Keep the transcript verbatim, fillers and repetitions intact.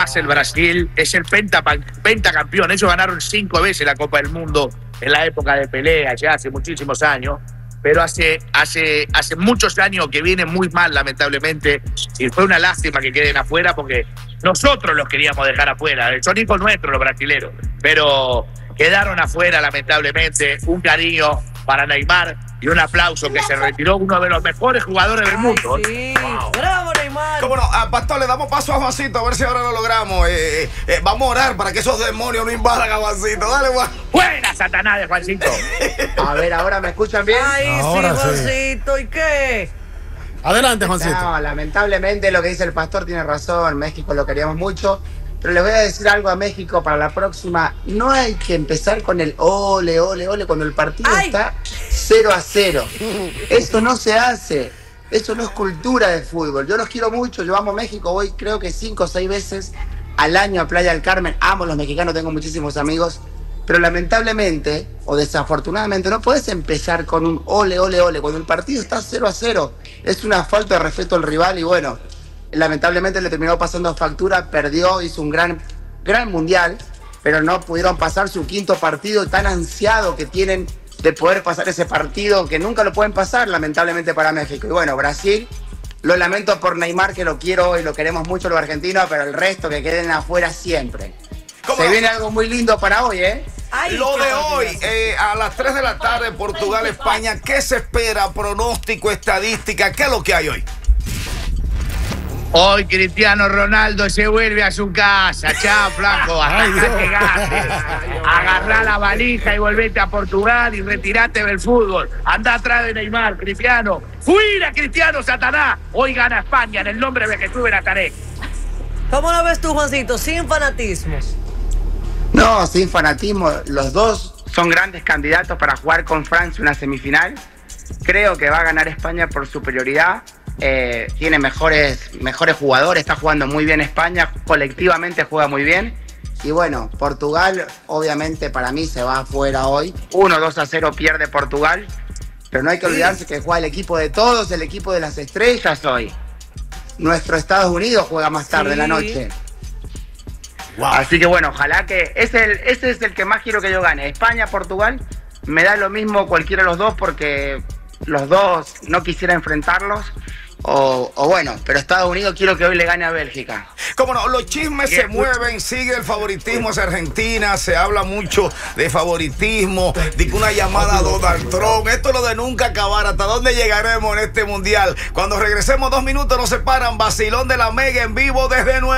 hace el Brasil, es el penta, pentacampeón. Ellos ganaron cinco veces la Copa del Mundo en la época de Pelé, ya hace muchísimos años. Pero hace, hace, hace muchos años que vienen muy mal, lamentablemente, y fue una lástima que queden afuera porque nosotros los queríamos dejar afuera. Son hijos nuestros los brasileros, pero quedaron afuera, lamentablemente. Un cariño para Neymar y un aplauso que se retiró uno de los mejores jugadores del mundo. Ay, sí. Wow. Bravo, Neymar. Cómo no, ah, Pastor, le damos paso a Juancito a ver si ahora lo logramos. Eh, eh, eh, vamos a orar para que esos demonios no invadan a Juancito. Dale, Juan. Buena Satanás de Juancito. A ver, ahora me escuchan bien. Ay, Ahora sí, sí. Juancito. ¿Y qué? Adelante, Juancito. No, lamentablemente lo que dice el pastor tiene razón. México lo queríamos mucho. Pero les voy a decir algo a México para la próxima. No hay que empezar con el ole, ole, ole cuando el partido Ay. está cero a cero. Eso no se hace. Eso no es cultura de fútbol. Yo los quiero mucho. Yo amo México. Voy creo que cinco o seis veces al año a Playa del Carmen. Amo a los mexicanos. Tengo muchísimos amigos. Pero lamentablemente o desafortunadamente no puedes empezar con un ole, ole, ole. Cuando el partido está cero a cero. Es una falta de respeto al rival y bueno... Lamentablemente le terminó pasando factura, perdió, hizo un gran, gran mundial, pero no pudieron pasar su quinto partido tan ansiado que tienen de poder pasar ese partido, que nunca lo pueden pasar, lamentablemente para México. Y bueno, Brasil, lo lamento por Neymar, que lo quiero y lo queremos mucho los argentinos, pero el resto que queden afuera siempre. Se viene algo muy lindo para hoy, ¿eh? Ay, Lo qué de hoy, barbaridad. eh, a las tres de la tarde, Portugal, España. ¿Qué se espera? Pronóstico, estadística. ¿Qué es lo que hay hoy? Hoy Cristiano Ronaldo se vuelve a su casa. Chao, flaco. Hasta Ay, Dios. que llegaste. Agarrá la valija y volvete a Portugal y retirate del fútbol. Andá atrás de Neymar, Cristiano. ¡Fuera, Cristiano, Satanás! Hoy gana España en el nombre de Jesús de Nazaret. ¿Cómo lo ves tú, Juancito? Sin fanatismos. No, sin fanatismo. Los dos son grandes candidatos para jugar con Francia una semifinal. Creo que va a ganar España por superioridad. Eh, tiene mejores, mejores jugadores, está jugando muy bien España, colectivamente juega muy bien. Y bueno, Portugal obviamente para mí se va afuera hoy. uno dos a cero pierde Portugal, pero no hay que olvidarse que juega el equipo de todos, el equipo de las estrellas hoy. Nuestro Estados Unidos juega más tarde Sí. en la noche. Wow. Así que bueno, ojalá que ese es, el, ese es el que más quiero que yo gane. España, Portugal, me da lo mismo cualquiera de los dos porque los dos no quisiera enfrentarlos. O, o bueno, pero Estados Unidos quiero que hoy le gane a Bélgica. Como no, los chismes se Bien. mueven, sigue el favoritismo hacia Argentina, se habla mucho de favoritismo, de que una llamada a Donald Trump, esto es lo de nunca acabar, ¿hasta dónde llegaremos en este mundial? Cuando regresemos dos minutos nos separan, vacilón de la Mega en vivo desde Nueva